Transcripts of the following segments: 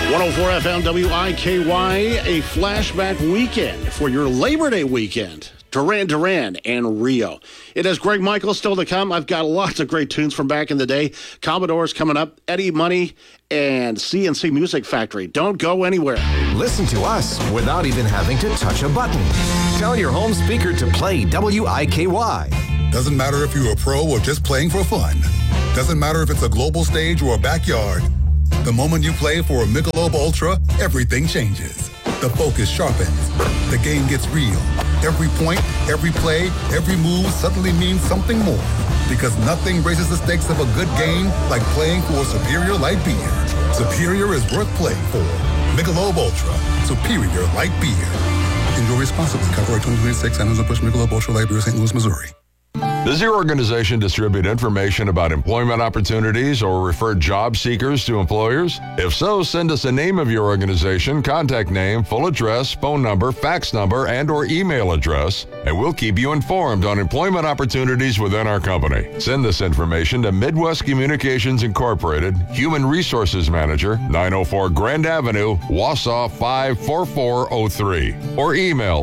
104 FM WIKY, a flashback weekend for your Labor Day weekend. Duran Duran and Rio. It has Greg Michael still to come. I've got lots of great tunes from back in the day. Commodores coming up, Eddie Money, and CNC Music Factory. Don't go anywhere. Listen to us without even having to touch a button. Tell your home speaker to play WIKY. Doesn't matter if you're a pro or just playing for fun. Doesn't matter if it's a global stage or a backyard. The moment you play for a Michelob Ultra, everything changes. The focus sharpens. The game gets real. Every point, every play, every move suddenly means something more. Because nothing raises the stakes of a good game like playing for Superior Light Beer. Superior is worth playing for. Michelob Ultra. Superior Light Beer. Enjoy responsibly. Copyright 2026. Anheuser-Busch Michelob Ultra Light Beer, St. Louis, Missouri. Does your organization distribute information about employment opportunities or refer job seekers to employers? If so, send us a name of your organization, contact name, full address, phone number, fax number, and or email address, and we'll keep you informed on employment opportunities within our company. Send this information to Midwest Communications Incorporated, Human Resources Manager, 904 Grand Avenue, Wausau 54403, or email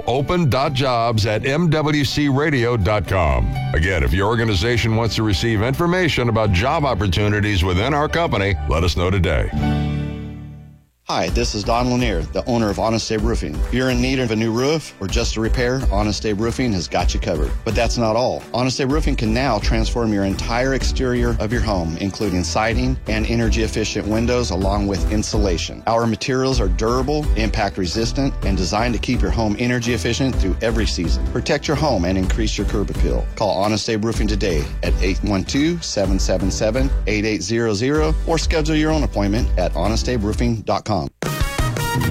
open.jobs@mwcradio.com. Again, if your organization wants to receive information about job opportunities within our company, let us know today. Hi, this is Don Lanier, the owner of Honest Abe Roofing. If you're in need of a new roof or just a repair, Honest Abe Roofing has got you covered. But that's not all. Honest Abe Roofing can now transform your entire exterior of your home, including siding and energy-efficient windows along with insulation. Our materials are durable, impact-resistant, and designed to keep your home energy-efficient through every season. Protect your home and increase your curb appeal. Call Honest Abe Roofing today at 812-777-8800 or schedule your own appointment at honestaberoofing.com.